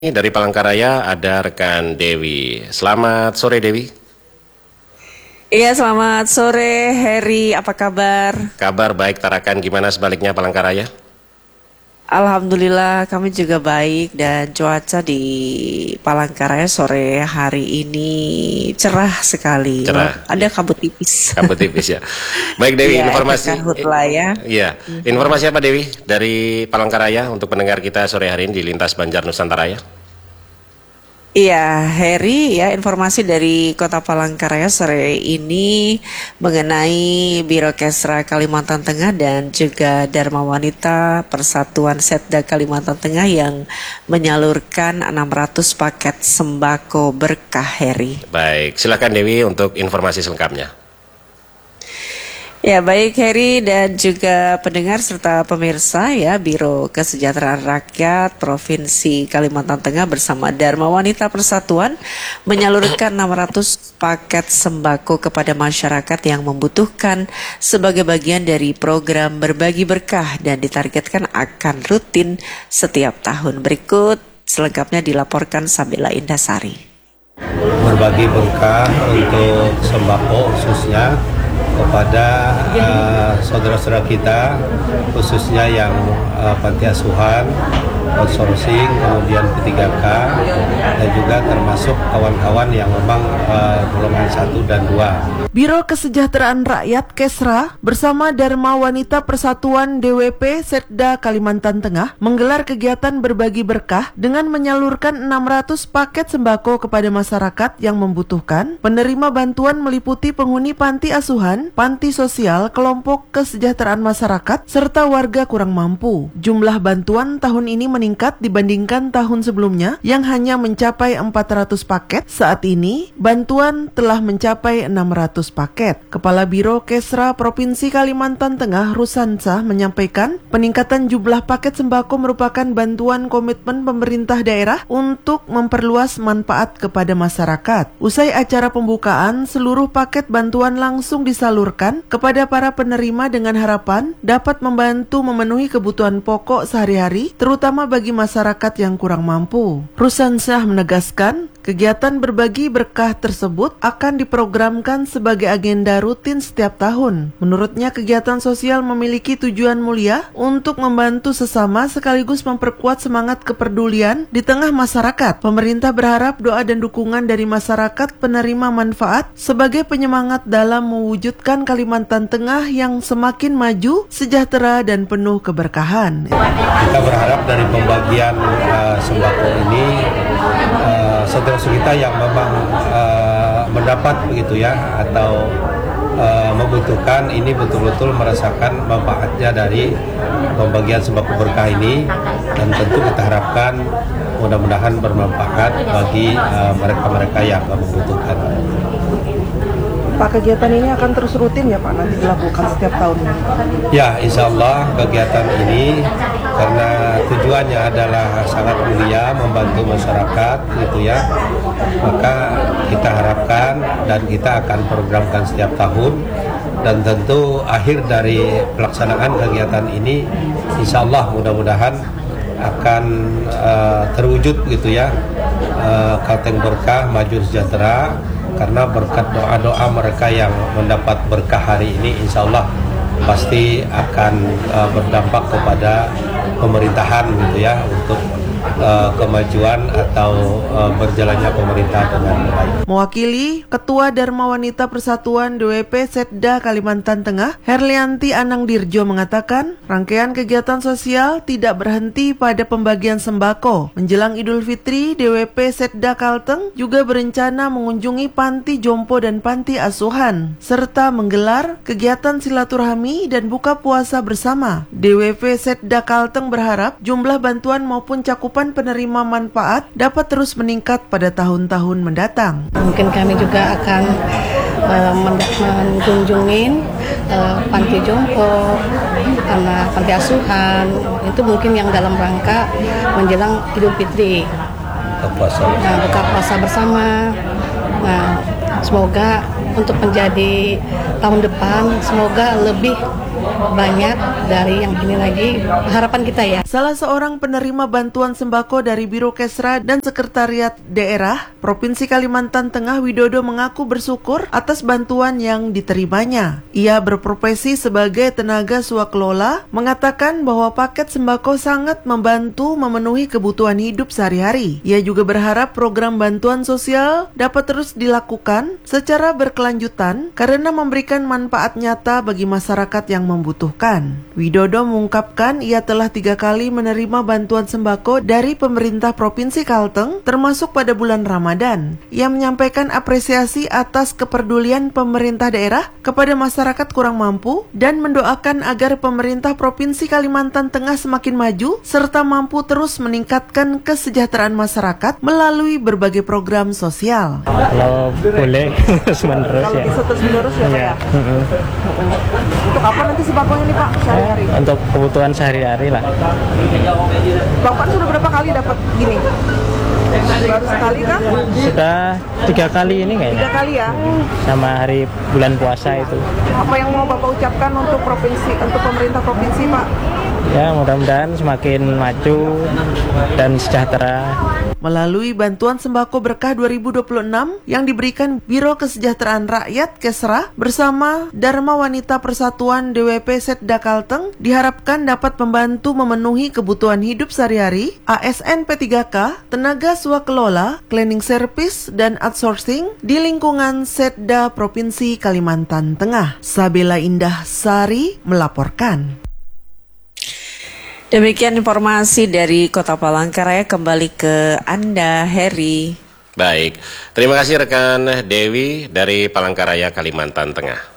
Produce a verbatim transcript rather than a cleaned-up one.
Dari Palangkaraya ada rekan Dewi. Selamat sore Dewi. Iya, selamat sore Heri, apa kabar? Kabar baik, Tarakan gimana sebaliknya Palangkaraya? Alhamdulillah kami juga baik dan cuaca di Palangkaraya sore hari ini cerah sekali. Cerah. Ada kabut tipis. Kabut tipis ya. Baik Dewi, ya, informasi. Lah ya. Iya, informasi apa Dewi dari Palangkaraya untuk pendengar kita sore hari ini di Lintas Banjar Nusantara ya? Iya, Heri, ya informasi dari Kota Palangkaraya sore ini mengenai Biro Kesra Kalimantan Tengah dan juga Dharma Wanita Persatuan Setda Kalimantan Tengah yang menyalurkan enam ratus paket sembako berkah, Heri. Baik, silakan Dewi untuk informasi selengkapnya. Ya, baik Heri dan juga pendengar serta pemirsa ya, Biro Kesejahteraan Rakyat Provinsi Kalimantan Tengah bersama Dharma Wanita Persatuan menyalurkan enam ratus paket sembako kepada masyarakat yang membutuhkan sebagai bagian dari program berbagi berkah dan ditargetkan akan rutin setiap tahun. Berikut selengkapnya dilaporkan Sabila Indasari. Berbagi berkah untuk sembako khususnya kepada uh, saudara-saudara kita khususnya yang uh, panti asuhan, outsourcing, kemudian P tiga K dan juga termasuk kawan-kawan yang memang uh, golongan satu dan dua. Biro Kesejahteraan Rakyat Kesra bersama Dharma Wanita Persatuan D W P Setda Kalimantan Tengah menggelar kegiatan berbagi berkah dengan menyalurkan enam ratus paket sembako kepada masyarakat yang membutuhkan. Penerima bantuan meliputi penghuni panti asuhan, panti sosial, kelompok kesejahteraan masyarakat, serta warga kurang mampu. Jumlah bantuan tahun ini meningkat dibandingkan tahun sebelumnya yang hanya mencapai empat ratus paket. Saat ini, bantuan telah mencapai enam ratus paket. Kepala Biro Kesra Provinsi Kalimantan Tengah Rusansa menyampaikan peningkatan jumlah paket sembako merupakan bantuan komitmen pemerintah daerah untuk memperluas manfaat kepada masyarakat. Usai acara pembukaan, seluruh paket bantuan langsung disalurkan kepada para penerima dengan harapan dapat membantu memenuhi kebutuhan pokok sehari-hari, terutama bagi masyarakat yang kurang mampu. Rusansa menegaskan, kegiatan berbagi berkah tersebut akan diprogramkan sebagai agenda rutin setiap tahun. Menurutnya, kegiatan sosial memiliki tujuan mulia untuk membantu sesama sekaligus memperkuat semangat kepedulian di tengah masyarakat. Pemerintah berharap doa dan dukungan dari masyarakat penerima manfaat sebagai penyemangat dalam mewujudkan Kalimantan Tengah yang semakin maju, sejahtera, dan penuh keberkahan. Kita berharap dari pembagian uh, sembako ini uh, saudara kita yang memang uh, mendapat begitu ya atau uh, membutuhkan ini betul-betul merasakan manfaatnya dari pembagian sembako berkah ini, dan tentu kita harapkan mudah-mudahan bermanfaat bagi uh, mereka-mereka yang membutuhkan. Pak, kegiatan ini akan terus rutin ya Pak, nanti dilakukan setiap tahunnya? Ya, insya Allah kegiatan ini karena tujuannya adalah sangat mulia membantu masyarakat gitu ya, maka kita harapkan dan kita akan programkan setiap tahun, dan tentu akhir dari pelaksanaan kegiatan ini insya Allah mudah-mudahan akan uh, terwujud gitu ya, uh, Kalteng Berkah Maju Sejahtera, karena berkat doa-doa mereka yang mendapat berkah hari ini insya Allah pasti akan uh, berdampak kepada pemerintahan gitu ya, untuk uh, kemajuan atau uh, berjalannya pemerintah dengan baik. Mewakili Ketua Dharma Wanita Persatuan D W P Setda Kalimantan Tengah, Herlianti Anang Dirjo mengatakan, rangkaian kegiatan sosial tidak berhenti pada pembagian sembako. Menjelang Idul Fitri, D W P Setda Kalteng juga berencana mengunjungi panti jompo dan panti asuhan, serta menggelar kegiatan silaturahmi dan buka puasa bersama. D W P Setda Kalteng berharap jumlah bantuan maupun cakupan penerima manfaat dapat terus meningkat pada tahun-tahun mendatang. Mungkin kami juga akan uh, mengunjungin uh, panti jompo, karena panti asuhan itu mungkin yang dalam rangka menjelang Idul Fitri, Puasa. Nah, buka puasa bersama. Nah, semoga untuk menjadi tahun depan semoga lebih banyak dari yang ini lagi, harapan kita ya. Salah seorang penerima bantuan sembako dari Biro Kesra dan Sekretariat Daerah Provinsi Kalimantan Tengah, Widodo, mengaku bersyukur atas bantuan yang diterimanya. Ia berprofesi sebagai tenaga swakelola, mengatakan bahwa paket sembako sangat membantu memenuhi kebutuhan hidup sehari-hari. Ia juga berharap program bantuan sosial dapat terus dilakukan secara berkelanjutan karena memberikan manfaat nyata bagi masyarakat yang membutuhkan. Widodo mengungkapkan ia telah tiga kali menerima bantuan sembako dari pemerintah Provinsi Kalteng, termasuk pada bulan Ramadan. Ia menyampaikan apresiasi atas kepedulian pemerintah daerah kepada masyarakat kurang mampu dan mendoakan agar pemerintah Provinsi Kalimantan Tengah semakin maju serta mampu terus meningkatkan kesejahteraan masyarakat melalui berbagai program sosial. Kalau boleh terus-menerus ya. Bisa terus-menerus ya, Pak ya? Mm-hmm. Untuk apa nanti sembakonya nih Pak sehari-hari? Untuk kebutuhan sehari-hari lah. Bapak sudah berapa kali dapat gini? Baru sekali kah? Sudah tiga kali ini kayaknya. Tiga kali ya? Sama hari bulan puasa itu. Apa yang mau Bapak ucapkan untuk provinsi, untuk pemerintah provinsi Pak? Ya, mudah-mudahan semakin maju dan sejahtera. Melalui bantuan sembako berkah dua ribu dua puluh enam yang diberikan Biro Kesejahteraan Rakyat Kesra bersama Dharma Wanita Persatuan D W P Setda Kalteng diharapkan dapat membantu memenuhi kebutuhan hidup sehari-hari, A S N P tiga K, tenaga swakelola, cleaning service, dan outsourcing di lingkungan Setda Provinsi Kalimantan Tengah. Sabela Indah Sari melaporkan. Demikian informasi dari Kota Palangkaraya, kembali ke Anda, Heri. Baik, terima kasih rekan Dewi dari Palangkaraya, Kalimantan Tengah.